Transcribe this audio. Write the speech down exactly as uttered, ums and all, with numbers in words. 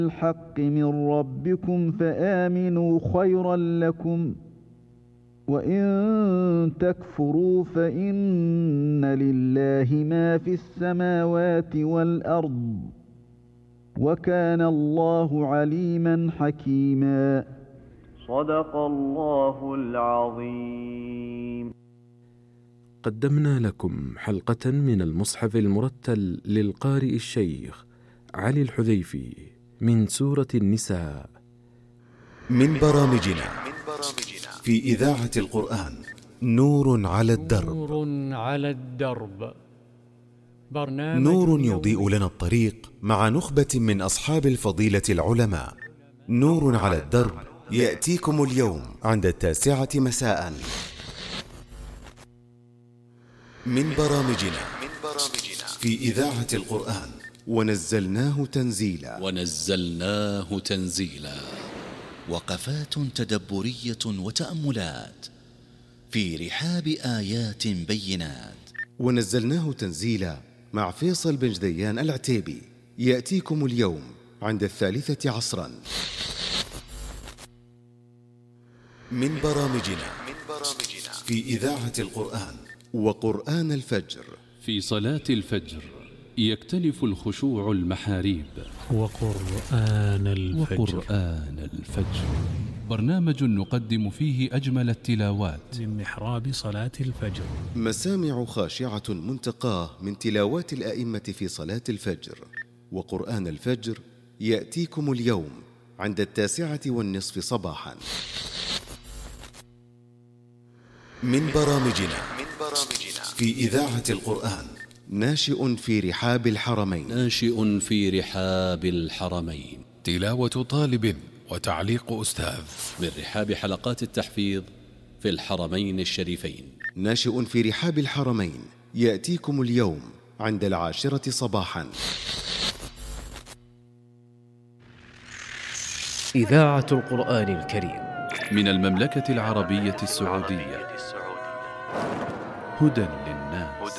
الحق من ربكم فآمنوا خيرا لكم وإن تكفروا فإن لله ما في السماوات والأرض وكان الله عليما حكيما. صدق الله العظيم. قدمنا لكم حلقة من المصحف المرتل للقارئ الشيخ علي الحذيفي من سورة النساء. من برامجنا في إذاعة القرآن نور على الدرب. نور على الدرب برنامج نور يضيء لنا الطريق مع نخبة من أصحاب الفضيلة العلماء. نور على الدرب يأتيكم اليوم عند التاسعة مساء. من برامجنا في إذاعة القرآن ونزلناه تنزيلا. ونزلناه تنزيلا. وقفات تدبرية وتأملات في رحاب آيات بينات. ونزلناه تنزيلا مع فيصل بن جديان العتيبي يأتيكم اليوم عند الثالثة عصرا. من برامجنا في إذاعة القرآن وقرآن الفجر. في صلاة الفجر يختلف الخشوع المحاريب. وقرآن الفجر. وقرآن الفجر برنامج نقدم فيه أجمل التلاوات من محراب صلاة الفجر. مسامع خاشعة منتقاه من تلاوات الآئمة في صلاة الفجر. وقرآن الفجر يأتيكم اليوم عند التاسعة والنصف صباحا. من برامجنا في إذاعة القرآن ناشئ في رحاب الحرمين. ناشئ في رحاب الحرمين. تلاوة طالب وتعليق أستاذ من رحاب حلقات التحفيظ في الحرمين الشريفين. ناشئ في رحاب الحرمين يأتيكم اليوم عند العاشرة صباحا. إذاعة القرآن الكريم من المملكة العربية السعودية. هدى للناس.